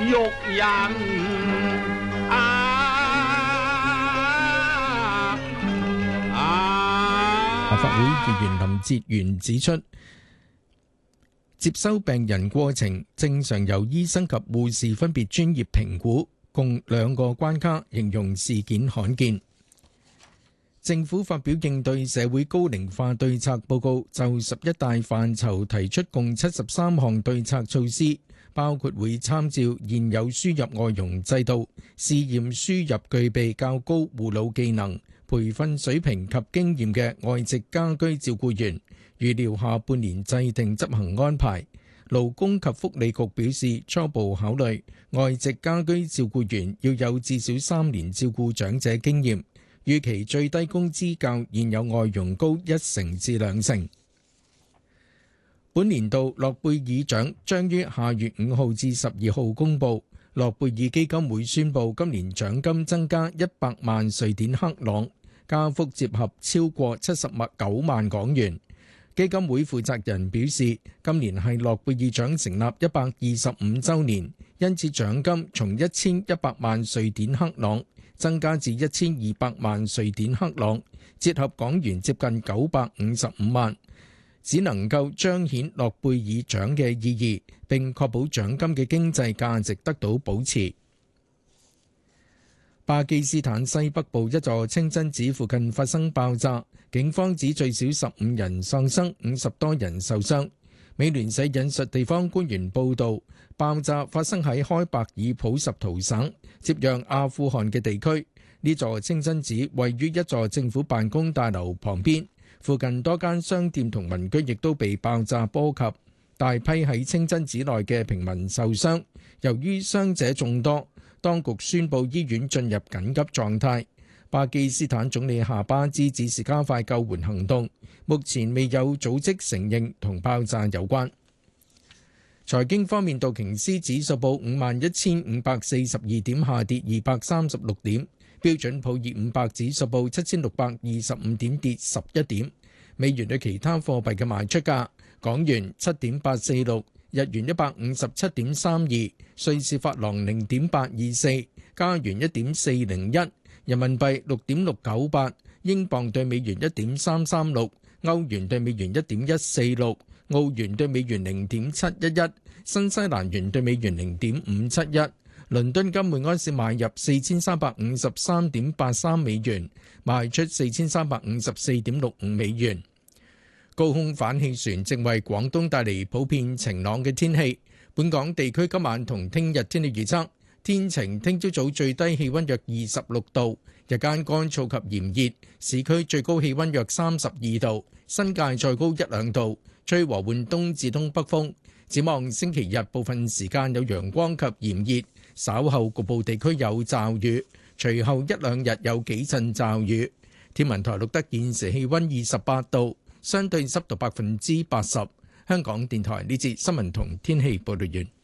育人立法會議員林哲玄指出，接收病人過程正常由醫生及護士分別專業評估，共2個關卡，形容事件罕見。政府發表應對社會高齡化對策報告，就11大範疇提出共73項對策措施，包括會參照現有輸入外傭制度，試驗輸入具備較高護老技能、培訓水平及經驗嘅外籍家居照顧員，預料下半年制定執行安排。勞工及福利局表示，初步考慮外籍家居照顧員要有至少3年照顧長者經驗，預期最低工資較現有外傭高1成至2成。本年度諾貝爾獎將於下月5號至12號公佈，諾貝爾基金會宣布今年獎金增加100萬瑞典克朗，加幅折合超過79萬港元。基金會負責人表示，今年係諾貝爾獎成立125週年，因此獎金從1100萬瑞典克朗增加至1200萬瑞典克朗，折合港元接近955萬，只能夠彰顯諾貝爾獎嘅意義，並確保獎金嘅經濟價值得到保持。巴基斯坦西北部一座清真寺附近發生爆炸，警方指最少15人喪生，50多人受傷。美聯社引述地方官員報道，爆炸發生喺開伯爾普什圖省，接壤阿富汗嘅地區。呢座清真寺位於一座政府辦公大樓旁邊，附近多間商店同民居亦都被爆炸波及，大批喺清真寺內嘅平民受傷。由於傷者眾多，當局宣布醫院進入緊急狀態。巴基斯坦總理夏巴茲指示加快救援行動，目前未有組織承認同爆炸有關。財經方面，道瓊斯指數報51,542點，下跌236點；標準普爾500指數報7,625點，跌11點。美元對其他貨幣嘅賣出價：港元7.846，日元157.32，瑞士法郎0.824，加元1.401，人民幣6.698，英鎊對美元1.336，歐元對美元1.146，澳元對美元0.711，新西蘭元對美元0.571。倫敦金每盎司買入4353.83美元，賣出4354.65美元。高空反氣旋正為廣東帶嚟普遍晴朗嘅天氣。本港地區今晚同聽日天氣預測：天晴，聽朝早最低氣溫約26度，日間乾燥及炎熱，市區最高氣溫約32度，新界再高1-2度，吹和緩東至東北風。展望星期日部分時間有陽光及炎熱，稍後局部地區有驟雨，隨後1-2日有幾陣驟雨。天文台錄得現時氣溫28度，相對濕度80%。香港電台呢節新聞同天氣報道完。